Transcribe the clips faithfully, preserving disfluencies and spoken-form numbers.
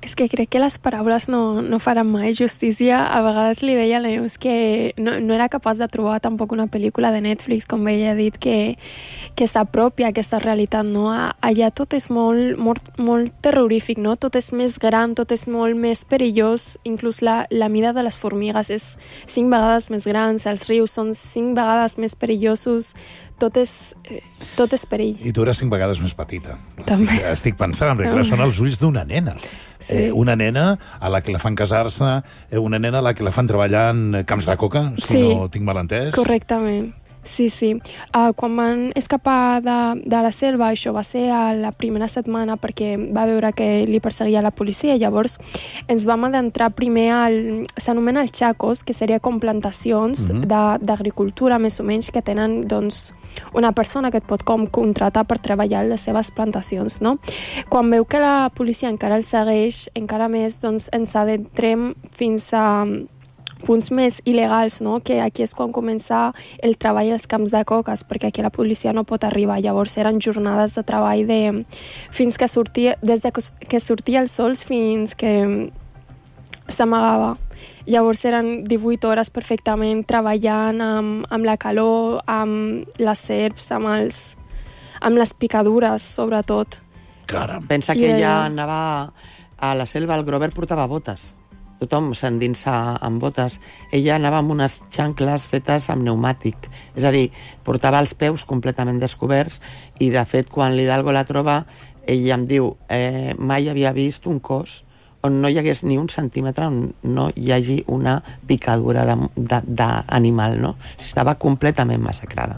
És que crec que les paraules no, no faran mai justícia. A vegades li deia a la Neus que no, no era capaç de trobar tampoc una pel·lícula de Netflix, com ella ha dit, que, que s'apropia a aquesta realitat, no? Allà tot és molt, molt, molt terrorífic, no? Tot és més gran, tot és molt més perillós, inclús la, la mida de les formigues és cinc vegades més gran, els rius són cinc vegades més perillosos, tot és, tot és perill. I tu eres cinc vegades més petita. També. Estic, estic pensant, perquè clar, són els ulls d'una nena. Sí. Eh, una nena a la que la fan casar-se, eh, una nena a la que la fan treballar en camps de coca, si sí, no tinc mal entès. Correctament. Sí, sí. Uh, quan van escapar de, de la selva, això va ser a la primera setmana perquè va veure que li perseguia la policia. Llavors ens vam adentrar primer al... s'anomena el Chacos, que seria com plantacions mm-hmm. d'agricultura, més o menys, que tenen doncs, una persona que et pot com contratar per treballar les seves plantacions, no? Quan veu que la policia encara el segueix, encara més, doncs ens adentrem fins a punts més il·legals, no? Que aquí és quan comença el treball als camps de coques, perquè aquí la policia no pot arribar. Llavors eren jornades de treball de... fins que sortia... des de que sortia el sol fins que s'amagava. Llavors eren divuit hores perfectament treballant amb, amb la calor, amb les serps, amb, els, amb les picadures, sobretot. Caram. Pensa que ella anava a la selva, el Grover portava botes. Tothom s'endinsa amb botes. Ella anava amb unes xancles fetes amb pneumàtic. És a dir, portava els peus completament descoberts i, de fet, quan l'Hidalgo la troba, ella em diu eh, mai havia vist un cos on no hi hagués ni un centímetre on no hi hagi una picadura d'animal, no? Estava completament massacrada.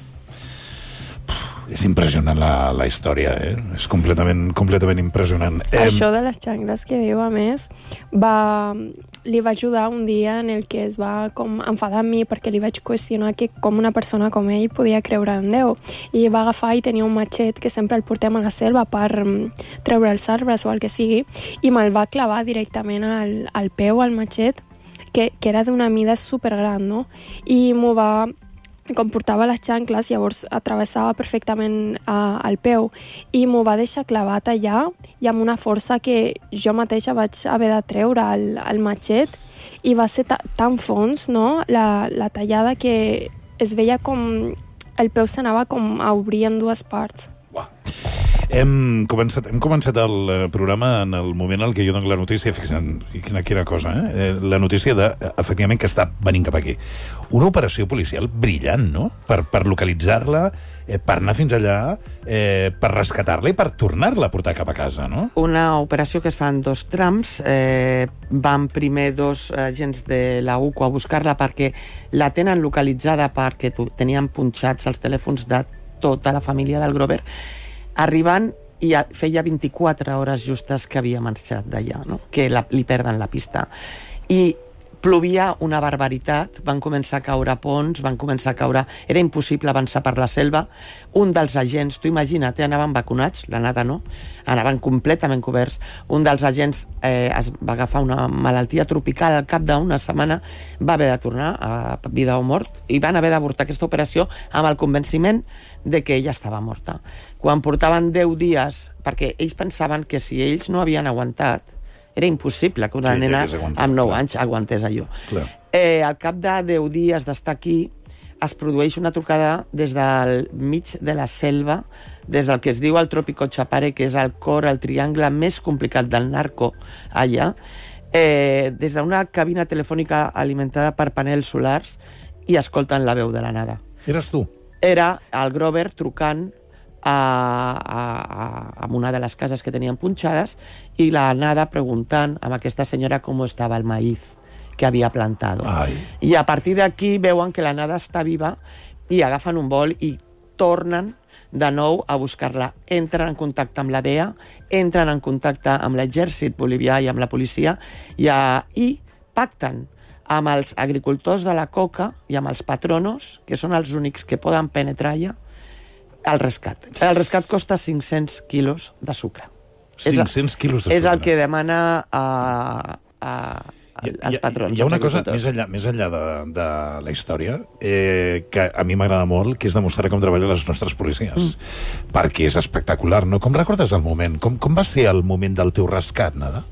És impressionant la, la història, eh? És completament, completament impressionant. Això de les xangles que diu, a més, va, li va ajudar un dia en el que es va com enfadar amb mi perquè li vaig qüestionar que com una persona com ell podia creure en Déu. I va agafar i tenia un matxet que sempre el portem a la selva per treure els arbres o el que sigui, i me'l va clavar directament al, al peu, al matxet, que, que era d'una mida supergran, no? I m'ho va... com portava les xancles, llavors atravessava perfectament uh, el peu i m'ho va deixar clavat allà i amb una força que jo mateixa vaig haver de treure el, el matxet, i va ser tan fons, no? La, la tallada, que es veia com el peu s'anava com a obrir en dues parts. Uah. Hem començat, hem començat el programa en el moment en què jo dono la notícia, fixa't, quina, quina cosa, eh? La notícia de, efectivament, que està venint cap aquí. Una operació policial brillant, no? Per, per localitzar-la, eh, per anar fins allà, eh, per rescatar-la i per tornar-la a portar cap a casa, no? Una operació que es fa en dos trams. Eh, van primer dos agents de la U C O a buscar-la perquè la tenen localitzada, perquè tenien punxats els telèfons de tota la família del Grover. Arribant, i feia vint-i-quatre hores justes que havia marxat d'allà, no? Que la, li perden la pista. I plovia una barbaritat, van començar a caure ponts, van començar a caure... Era impossible avançar per la selva. Un dels agents, tu imagina't, anaven vacunats, la nada no, anaven completament coberts. Un dels agents eh, es va agafar una malaltia tropical, al cap d'una setmana va haver de tornar a vida o mort, i van haver d'avortar aquesta operació amb el convenciment de que ella estava morta. Quan portaven deu dies, perquè ells pensaven que si ells no havien aguantat, era impossible que una sí, nena amb nou clar. anys aguantés allò. Eh, al cap de deu dies d'estar aquí, es produeix una trucada des del mig de la selva, des del que es diu el Trópico Chapare, que és el cor, el triangle més complicat del narco allà, eh, des d'una cabina telefònica alimentada per panels solars, i escolten la veu de la nada. Eres tu? Era el Grover trucant a, a, a una de les cases que tenien punxades, i la nada preguntant a aquesta senyora com estava el maíz que havia plantado. Ai. I a partir d'aquí veuen que la nada està viva i agafen un vol i tornen de nou a buscar-la. Entren en contacte amb la D E A, entren en contacte amb l'exèrcit bolivià i amb la policia, i, a, i pacten amb els agricultors de la coca i amb els patronos, que són els únics que poden penetrar allà, el rescat. El rescat costa cinc-cents quilos de sucre. cinc-cents quilos de sucre. És el que demana a, a, als patrons. Hi ha una cosa més enllà, més enllà de, de la història eh, que a mi m'agrada molt, que és demostrar com treballen les nostres policies. Mm. Perquè és espectacular, no? Com recordes el moment? Com, com va ser el moment del teu rescat, Nada?